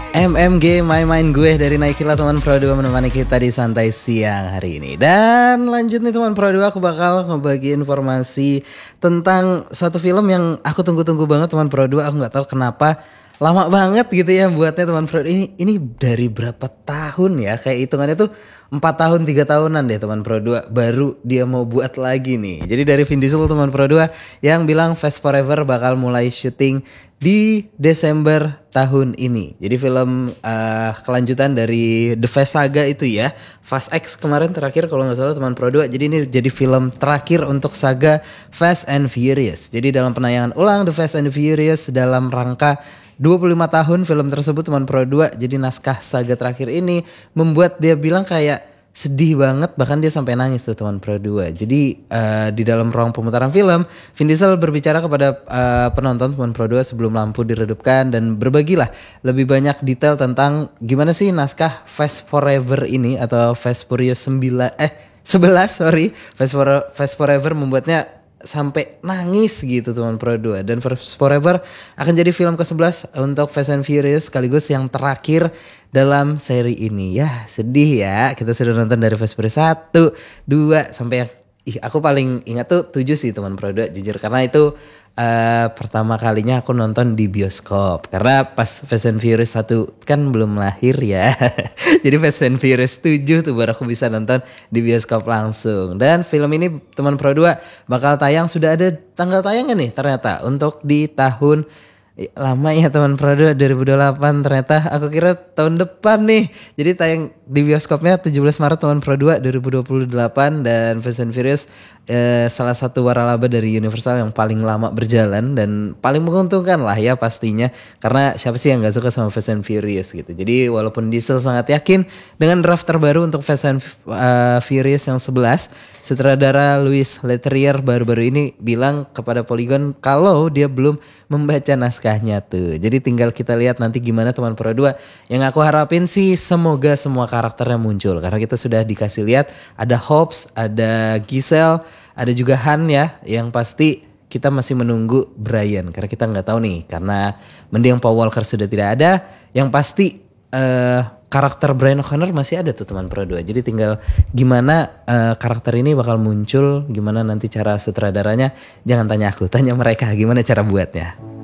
MMG main-main gue dari Naikila teman Pro 2 menemani kita di santai siang hari ini. Dan lanjut nih teman Pro 2, aku bakal ngebagi informasi tentang satu film yang aku tunggu-tunggu banget teman Pro 2. Aku gak tahu kenapa lama banget gitu ya buatnya teman Pro 2. Ini dari berapa tahun ya, kayak hitungannya tuh 4 tahun 3 tahunan deh teman Pro 2 baru dia mau buat lagi nih. Jadi dari Vin Diesel teman Pro 2 yang bilang Fast Forever bakal mulai syuting di Desember tahun ini. Jadi film kelanjutan dari The Fast Saga itu ya. Fast X kemarin terakhir kalau gak salah teman Pro 2. Jadi ini jadi film terakhir untuk saga Fast and Furious. Jadi dalam penayangan ulang The Fast and Furious dalam rangka 25 tahun film tersebut teman Pro 2. Jadi naskah saga terakhir ini membuat dia bilang kayak sedih banget, bahkan dia sampai nangis tuh teman Pro 2. Jadi di dalam ruang pemutaran film, Vin Diesel berbicara kepada penonton teman Pro 2 sebelum lampu diredupkan dan berbagilah lebih banyak detail tentang gimana sih naskah Fast Forever ini atau Fast Furious 11 Fast Forever membuatnya sampai nangis gitu teman Pro 2. Dan Fast Forever akan jadi film ke-11 untuk Fast and Furious sekaligus yang terakhir dalam seri ini. Ya sedih ya, kita sudah nonton dari Fast Furious 1, 2 sampai yang aku paling ingat tuh 7 sih teman Pro 2 jujur, karena itu pertama kalinya aku nonton di bioskop. Karena pas Fast and Furious 1 kan belum lahir ya. Jadi Fast and Furious 7 tuh baru aku bisa nonton di bioskop langsung. Dan film ini teman Pro 2 bakal tayang, sudah ada tanggal tayangnya nih ternyata untuk di tahun lama ya teman Pro 2 2028, ternyata aku kira tahun depan nih. Jadi tayang di bioskopnya 17 Maret teman Pro 2 2028. Dan Fast and Furious salah satu waralaba dari Universal yang paling lama berjalan dan paling menguntungkan lah ya pastinya, karena siapa sih yang gak suka sama Fast and Furious gitu. Jadi walaupun Diesel sangat yakin dengan draft terbaru untuk Fast and Furious yang 11, sutradara Louis Leterrier baru-baru ini bilang kepada Polygon kalau dia belum membaca naskahnya tuh. Jadi tinggal kita lihat nanti gimana teman Pro 2. Yang aku harapin sih semoga semua karakternya muncul, karena kita sudah dikasih lihat ada Hobbs, ada Giselle, ada juga Han ya. Yang pasti kita masih menunggu Brian karena kita nggak tahu nih, karena mendiang Paul Walker sudah tidak ada. Yang pasti karakter Brian O'Connor masih ada tuh teman Pro 2. Jadi tinggal gimana karakter ini bakal muncul, gimana nanti cara sutradaranya, jangan tanya aku, tanya mereka gimana cara buatnya.